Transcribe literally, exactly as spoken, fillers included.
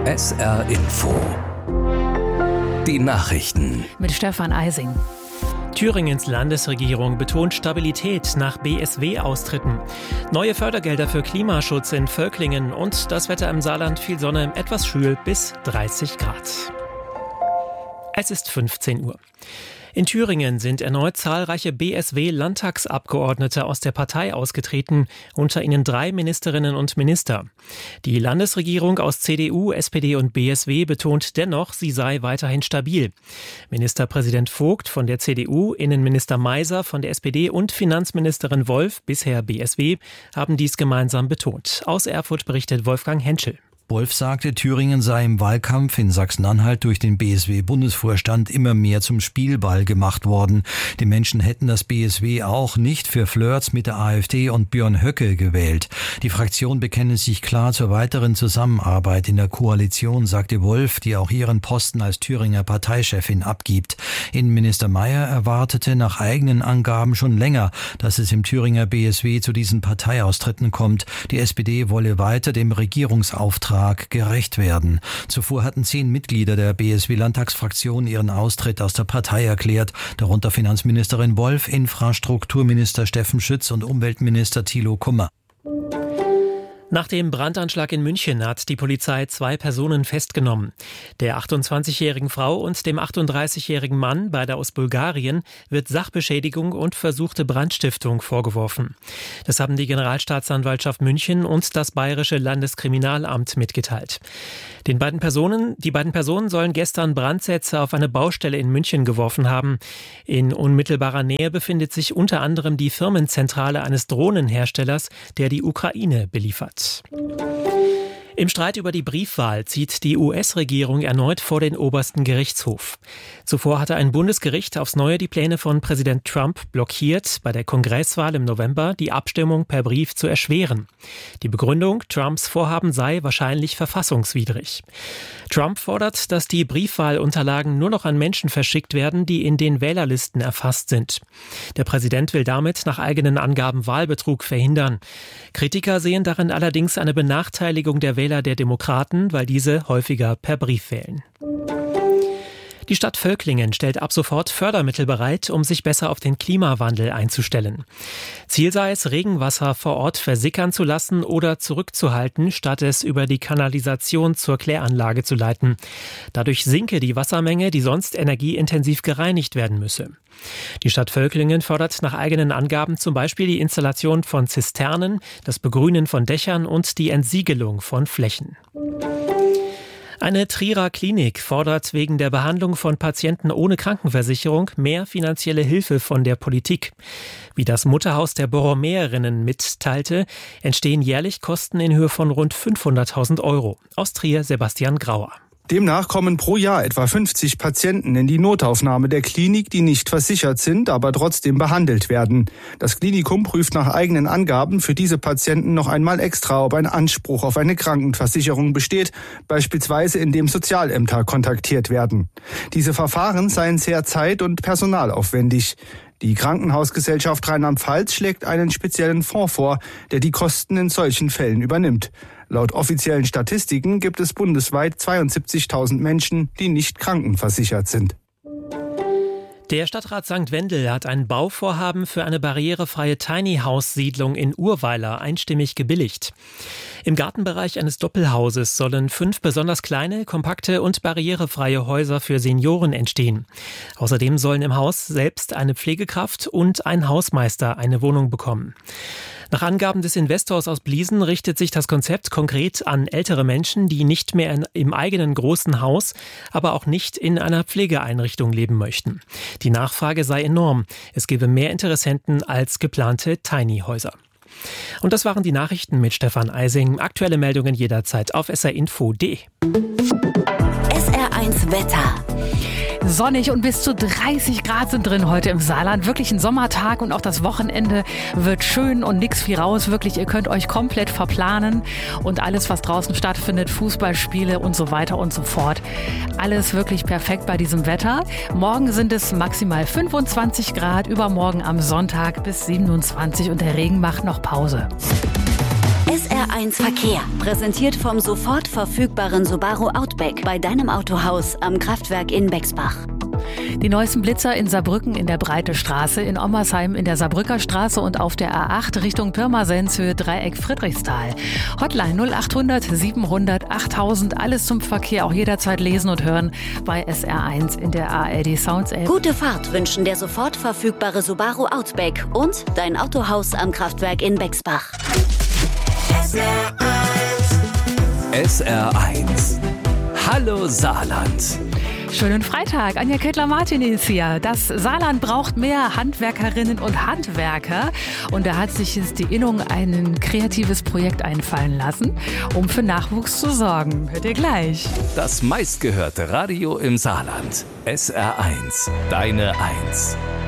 S R Info. Die Nachrichten mit Stefan Eising. Thüringens Landesregierung betont Stabilität nach B S W-Austritten. Neue Fördergelder für Klimaschutz in Völklingen und das Wetter im Saarland, viel Sonne, etwas schwül bis dreißig Grad. Es ist fünfzehn Uhr. In Thüringen sind erneut zahlreiche B S W-Landtagsabgeordnete aus der Partei ausgetreten, unter ihnen drei Ministerinnen und Minister. Die Landesregierung aus C D U, S P D und B S W betont dennoch, sie sei weiterhin stabil. Ministerpräsident Vogt von der C D U, Innenminister Meiser von der S P D und Finanzministerin Wolf, bisher B S W, haben dies gemeinsam betont. Aus Erfurt berichtet Wolfgang Henschel. Wolf sagte, Thüringen sei im Wahlkampf in Sachsen-Anhalt durch den B S W-Bundesvorstand immer mehr zum Spielball gemacht worden. Die Menschen hätten das B S W auch nicht für Flirts mit der AfD und Björn Höcke gewählt. Die Fraktion bekenne sich klar zur weiteren Zusammenarbeit in der Koalition, sagte Wolf, die auch ihren Posten als Thüringer Parteichefin abgibt. Innenminister Mayer erwartete nach eigenen Angaben schon länger, dass es im Thüringer B S W zu diesen Parteiaustritten kommt. Die S P D wolle weiter dem Regierungsauftrag gerecht werden. Zuvor hatten zehn Mitglieder der B S W-Landtagsfraktion ihren Austritt aus der Partei erklärt, darunter Finanzministerin Wolf, Infrastrukturminister Steffen Schütz und Umweltminister Thilo Kummer. Nach dem Brandanschlag in München hat die Polizei zwei Personen festgenommen. Der achtundzwanzigjährigen Frau und dem achtunddreißigjährigen Mann, beide aus Bulgarien, wird Sachbeschädigung und versuchte Brandstiftung vorgeworfen. Das haben die Generalstaatsanwaltschaft München und das Bayerische Landeskriminalamt mitgeteilt. Den beiden Personen, die beiden Personen sollen gestern Brandsätze auf eine Baustelle in München geworfen haben. In unmittelbarer Nähe befindet sich unter anderem die Firmenzentrale eines Drohnenherstellers, der die Ukraine beliefert. Im Streit über die Briefwahl zieht die U S-Regierung erneut vor den obersten Gerichtshof. Zuvor hatte ein Bundesgericht aufs Neue die Pläne von Präsident Trump blockiert, bei der Kongresswahl im November die Abstimmung per Brief zu erschweren. Die Begründung, Trumps Vorhaben sei wahrscheinlich verfassungswidrig. Trump fordert, dass die Briefwahlunterlagen nur noch an Menschen verschickt werden, die in den Wählerlisten erfasst sind. Der Präsident will damit nach eigenen Angaben Wahlbetrug verhindern. Kritiker sehen darin allerdings eine Benachteiligung der Wähler der Demokraten, weil diese häufiger per Brief wählen. Die Stadt Völklingen stellt ab sofort Fördermittel bereit, um sich besser auf den Klimawandel einzustellen. Ziel sei es, Regenwasser vor Ort versickern zu lassen oder zurückzuhalten, statt es über die Kanalisation zur Kläranlage zu leiten. Dadurch sinke die Wassermenge, die sonst energieintensiv gereinigt werden müsse. Die Stadt Völklingen fördert nach eigenen Angaben zum Beispiel die Installation von Zisternen, das Begrünen von Dächern und die Entsiegelung von Flächen. Eine Trierer Klinik fordert wegen der Behandlung von Patienten ohne Krankenversicherung mehr finanzielle Hilfe von der Politik. Wie das Mutterhaus der Borromäerinnen mitteilte, entstehen jährlich Kosten in Höhe von rund fünfhunderttausend Euro. Aus Trier Sebastian Grauer. Demnach kommen pro Jahr etwa fünfzig Patienten in die Notaufnahme der Klinik, die nicht versichert sind, aber trotzdem behandelt werden. Das Klinikum prüft nach eigenen Angaben für diese Patienten noch einmal extra, ob ein Anspruch auf eine Krankenversicherung besteht, beispielsweise indem Sozialämter kontaktiert werden. Diese Verfahren seien sehr zeit- und personalaufwendig. Die Krankenhausgesellschaft Rheinland-Pfalz schlägt einen speziellen Fonds vor, der die Kosten in solchen Fällen übernimmt. Laut offiziellen Statistiken gibt es bundesweit zweiundsiebzigtausend Menschen, die nicht krankenversichert sind. Der Stadtrat Sankt Wendel hat ein Bauvorhaben für eine barrierefreie Tiny-House-Siedlung in Urweiler einstimmig gebilligt. Im Gartenbereich eines Doppelhauses sollen fünf besonders kleine, kompakte und barrierefreie Häuser für Senioren entstehen. Außerdem sollen im Haus selbst eine Pflegekraft und ein Hausmeister eine Wohnung bekommen. Nach Angaben des Investors aus Bliesen richtet sich das Konzept konkret an ältere Menschen, die nicht mehr in, im eigenen großen Haus, aber auch nicht in einer Pflegeeinrichtung leben möchten. Die Nachfrage sei enorm. Es gebe mehr Interessenten als geplante Tiny-Häuser. Und das waren die Nachrichten mit Stefan Eising. Aktuelle Meldungen jederzeit auf s r info punkt d e. S R eins Wetter. Sonnig und bis zu dreißig Grad sind drin heute im Saarland. Wirklich ein Sommertag und auch das Wochenende wird schön und nix viel raus. Wirklich, ihr könnt euch komplett verplanen und alles, was draußen stattfindet, Fußballspiele und so weiter und so fort. Alles wirklich perfekt bei diesem Wetter. Morgen sind es maximal fünfundzwanzig Grad, übermorgen am Sonntag bis siebenundzwanzig und der Regen macht noch Pause. S R eins Verkehr. Präsentiert vom sofort verfügbaren Subaru Outback bei deinem Autohaus am Kraftwerk in Bexbach. Die neuesten Blitzer in Saarbrücken in der Breite Straße, in Ommersheim in der Saarbrücker Straße und auf der A acht Richtung Pirmasens Höhe Dreieck Friedrichsthal. Hotline null achthundert siebenhundert achttausend. Alles zum Verkehr, auch jederzeit lesen und hören bei S R eins in der A R D Sounds App. Gute Fahrt wünschen der sofort verfügbare Subaru Outback und dein Autohaus am Kraftwerk in Bexbach. S R eins. S R eins. Hallo Saarland. Schönen Freitag, Anja Kettler-Martin ist hier. Das Saarland braucht mehr Handwerkerinnen und Handwerker. Und da hat sich jetzt die Innung ein kreatives Projekt einfallen lassen, um für Nachwuchs zu sorgen. Hört ihr gleich. Das meistgehörte Radio im Saarland. S R eins. Deine Eins.